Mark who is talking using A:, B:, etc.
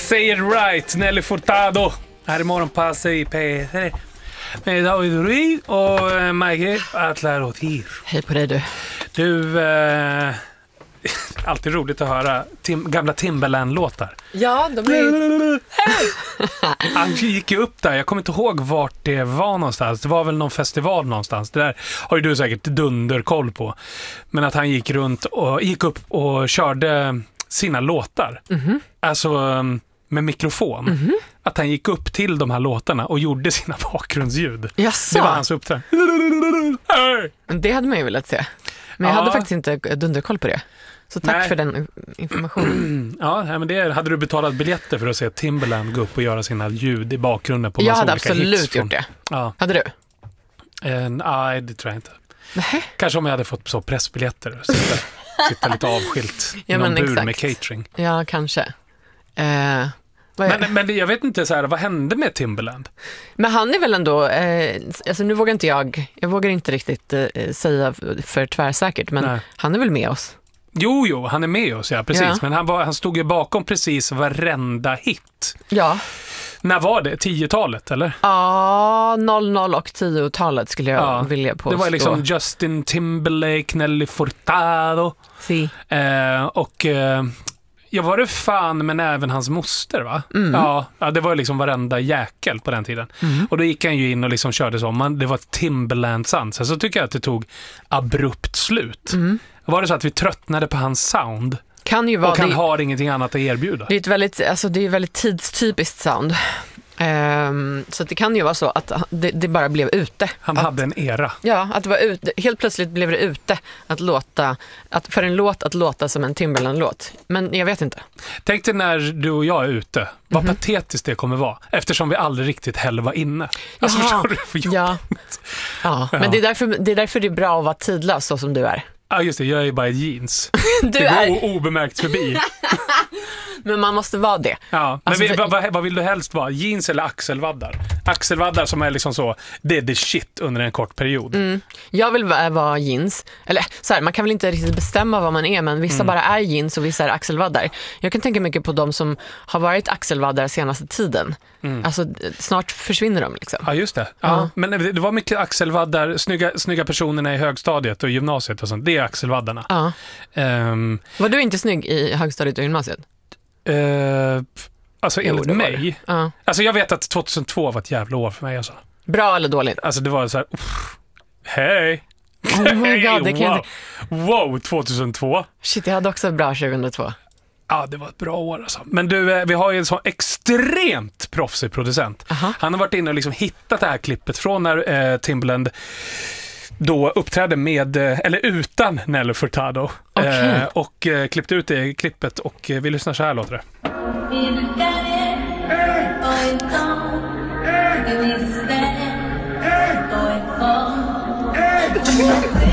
A: Say it right, Nelly Furtado. Här är morgonpass i P3 med David Ruiz och Mike Atlarotir.
B: Hej på dig du.
A: Du, alltid roligt att höra gamla Timbaland-låtar.
B: Ja, de är...
A: Han gick ju upp där, jag kommer inte ihåg vart det var någonstans. Det var väl någon festival någonstans. Det där har ju du säkert dunderkoll på. Men att han gick runt och gick upp och körde sina låtar. Mm-hmm. Alltså med mikrofon. Mm-hmm. Att han gick upp till de här låtarna och gjorde sina bakgrundsljud.
B: Jaså?
A: Det var hans uppdrag.
B: Det hade man ju velat se. Men jag hade faktiskt inte dunderkoll på det. Så tack för den informationen.
A: Ja, men det hade du betalat biljetter för att se Timbaland gå upp och göra sina ljud i bakgrunden på
B: jag
A: massa
B: hade
A: olika
B: absolut
A: hits
B: gjort det.
A: Ja.
B: Hade du?
A: Nej, det tror jag inte.
B: Nähä.
A: Kanske om jag hade fått så pressbiljetter. Sitta lite avskilt i någon bur med catering.
B: Ja, kanske.
A: Men jag vet inte så här, vad hände med Timbaland?
B: Men han är väl ändå, alltså nu vågar inte jag vågar inte riktigt säga för tvärsäkert, men nej. Han är väl med oss? Jo, han är med oss, ja, precis. Ja. Men han stod ju bakom precis varenda hit. Ja. När var det? 10-talet, eller? Ja, 00 och 10-talet skulle jag vilja påstå.
A: Det var liksom Justin Timberlake, Nelly Furtado.
B: Si.
A: Jag var det fan, men även hans moster, va? Mm. Ja, det var liksom varenda jäkel på den tiden. Mm. Och då gick han ju in och liksom körde så. Det var ett Timberland-sound. Så tycker jag att det tog abrupt slut. Mm. Var det så att vi tröttnade på hans sound?
B: Kan ju vara
A: och han har ingenting annat att erbjuda.
B: Det är väldigt tidstypiskt sound. Så det kan ju vara så att det bara blev ute.
A: Han hade en era.
B: Ja, att det var ute. Helt plötsligt blev det ute för en låt att låta som en Timbaland-låt. Men jag vet inte. Tänk
A: dig när du och jag är ute. Vad patetiskt det kommer vara. Eftersom vi aldrig riktigt heller var inne. Alltså, förstår du?
B: Ja. Men det är därför det är bra att vara tidlös så som du är.
A: Ja, just det. Jag är bara jeans. Det går obemärkt förbi.
B: Men man måste vara det.
A: Ja, men vad vill du helst vara? Jeans eller axelvaddar? Axelvaddar som är liksom så, det är the shit under en kort period. Mm.
B: Jag vill vara jeans. Eller så här, man kan väl inte riktigt bestämma vad man är, men vissa bara är jeans och vissa är axelvaddar. Jag kan tänka mycket på de som har varit axelvaddar senaste tiden. Mm. Alltså snart försvinner de liksom.
A: Ja, just det. Ja. Men det var mycket axelvaddar, snygga personerna i högstadiet och gymnasiet och sånt. Det är axelvaddarna.
B: Ja. Var du inte snygg i högstadiet och gymnasiet?
A: Alltså enligt mig. Alltså jag vet att 2002 var ett jävla år för mig alltså.
B: Bra eller dåligt?
A: Alltså det var så här, hej.
B: Oh my god, det kan
A: wow, 2002.
B: Shit, jag hade också bra 2002.
A: Ja, det var ett bra år alltså. Men du, vi har ju en sån extremt proffsig producent. Han har varit inne och liksom hittat det här klippet från när Timbaland då uppträdde med, eller utan Nelly Furtado. Och klippte ut det klippet och vi lyssnar så här låter det.